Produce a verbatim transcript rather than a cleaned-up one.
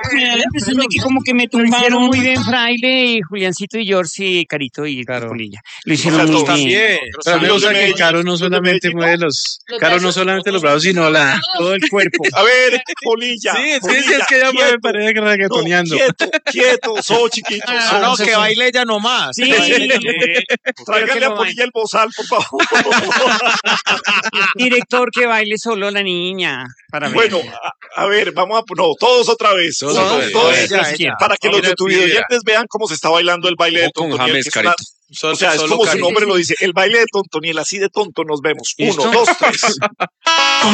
me da la impresión de que como que me tumbaron muy bien Fraile y Juliancito y George y Carito y Claro. Polilla. Lo hicieron O sea, muy todos bien. También. Pero me Los gusta de que Medellín, Caro no los de solamente Medellín, mueve los... Los Caro no brazos, solamente los brazos, sino la... Todo el cuerpo. A ver, Polilla. Sí, es que, Polilla, es que ella mueve quieto. pareja No, reggaetoneando. quieto, quieto, so chiquito. Ah, so, no, so, que so. baile ella nomás. Sí. Tráigale a Polilla el bozal, por favor. Director que baile solo la niña. Para ver. Bueno, a, a ver, vamos a... No, todos otra vez. Todos Uno, otra vez. dos, Ella, tres, ella. para que los Mira, de tu mira. videoyentes vean cómo se está bailando el baile de Ojo con Tontoniel. James, que es una- Carito. Sol- O sea, es solo como su Carito. nombre lo dice, el baile de Tontoniel, así de tonto nos vemos. ¿Listo? Uno, dos, tres.